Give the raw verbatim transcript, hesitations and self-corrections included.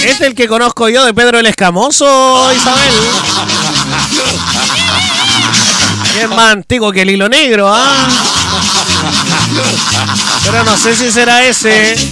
Este es el que conozco yo de Pedro el Escamoso, Isabel. Que es más antiguo que el hilo negro, ¿ah? Pero no sé si será ese.